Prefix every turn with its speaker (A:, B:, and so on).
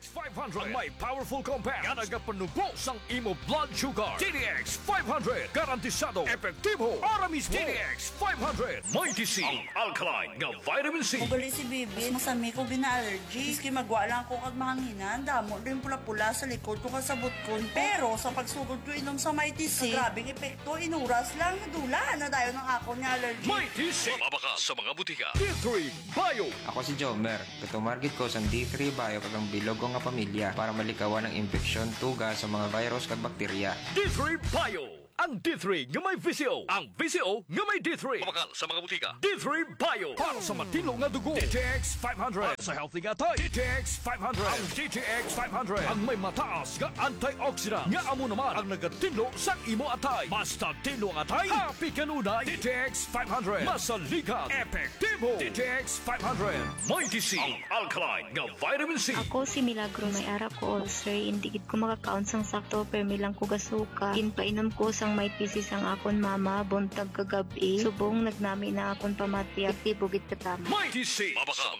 A: DTX 500 ang may powerful compound nga nagapanubo sang imo blood sugar. DTX 500 garantisado epektibo para mismo. DTX 500 may DC ang alkaline nga vitamin C.
B: Ugali si Bibi, masami ko gina-allergy. Iski magwa lang ko kag mahanginan, damo rin pula-pula sa likod ko kasabot ko. Pero sa pagsugod ko inom sa Mighty C, grabing epekto, inuras lang, nadula na tayo ng ako niya allergy.
A: May DC mabaka sa mga butika. D3 Bio.
C: Ako si Jomer. Katumargit ko sa D3 Bio kagang bilog ko nga pamilya para malikawan ang infeksyon, tuga sa mga virus kag bakterya.
A: D3 Bio. Ang D3 nga may VCO. Ang VCO nga may D3. Mabakal sa mga butika. D3 Bio. Para sa matino nga dugo. DTX 500. Para sa healthy nga tayo. DTX 500. Ang DTX 500. Ang may mataas nga antioxidant. Nga amo naman ang nagatinlo sa imo atay. Basta tinlo ang atay. Happy kanunay. DTX 500. Masaligan. Epektibo. DTX 500. May DC. Ang alkaline nga vitamin C.
D: Ako si Milagro, may ara ko ulcer, hindi gid ko makakaon sang sakto permilang ko gasuka. Ginpainom ko sang may pisis ang akon mama buntag kagabi. Subong nagnami na akon pamatya, tibugit katama.
A: May DC. Mabaka